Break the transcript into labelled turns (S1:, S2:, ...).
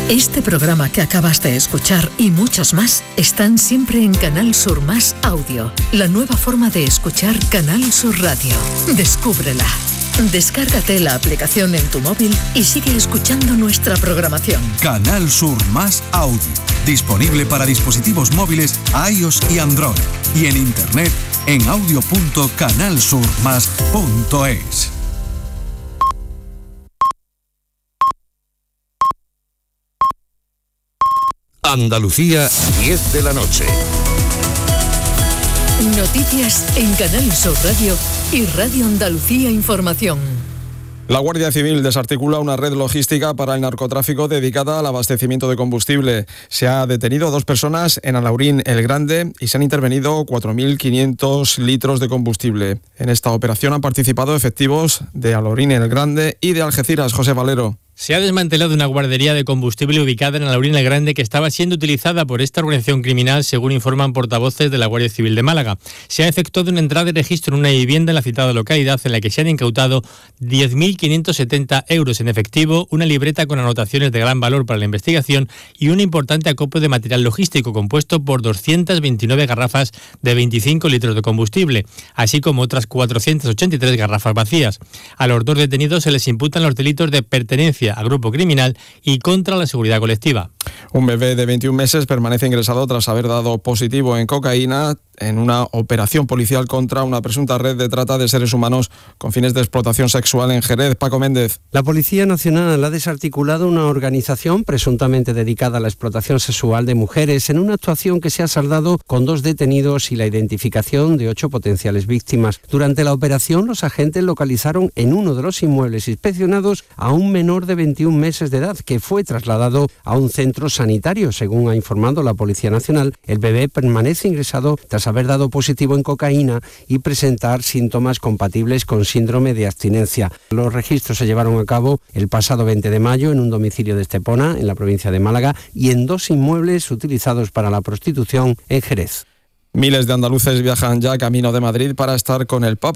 S1: Este programa que acabas de escuchar y muchos más están siempre en Canal Sur Más Audio, la nueva forma de escuchar Canal Sur Radio. Descúbrela. Descárgate la aplicación en tu móvil y sigue escuchando nuestra programación.
S2: Canal Sur Más Audio, disponible para dispositivos móviles iOS y Android, y en internet en audio.canalsurmas.es.
S3: Andalucía, 10 de la noche.
S1: Noticias en Canal Sur Radio y Radio Andalucía Información.
S4: La Guardia Civil desarticula una red logística para el narcotráfico dedicada al abastecimiento de combustible. Se ha detenido a 2 personas en Alhaurín el Grande y se han intervenido 4.500 litros de combustible. En esta operación han participado efectivos de Alhaurín el Grande y de Algeciras. José Valero.
S5: Se ha desmantelado una guardería de combustible ubicada en Alhaurín el Grande que estaba siendo utilizada por esta organización criminal, según informan portavoces de la Guardia Civil de Málaga. Se ha efectuado una entrada y registro en una vivienda en la citada localidad en la que se han incautado 10.570 euros en efectivo, una libreta con anotaciones de gran valor para la investigación y un importante acopio de material logístico compuesto por 229 garrafas de 25 litros de combustible, así como otras 483 garrafas vacías. A los 2 detenidos se les imputan los delitos de pertenencia al grupo criminal y contra la seguridad colectiva.
S4: Un bebé de 21 meses permanece ingresado tras haber dado positivo en cocaína en una operación policial contra una presunta red de trata de seres humanos con fines de explotación sexual en Jerez. Paco Méndez.
S6: La Policía Nacional ha desarticulado una organización presuntamente dedicada a la explotación sexual de mujeres en una actuación que se ha saldado con 2 detenidos y la identificación de 8 potenciales víctimas. Durante la operación, los agentes localizaron en uno de los inmuebles inspeccionados a un menor de 21 meses de edad que fue trasladado a un centro sanitario. Según ha informado la Policía Nacional, el bebé permanece ingresado tras haber dado positivo en cocaína y presentar síntomas compatibles con síndrome de abstinencia. Los registros se llevaron a cabo el pasado 20 de mayo en un domicilio de Estepona, en la provincia de Málaga, y en 2 inmuebles utilizados para la prostitución en Jerez.
S4: Miles de andaluces viajan ya camino de Madrid para estar con el Papa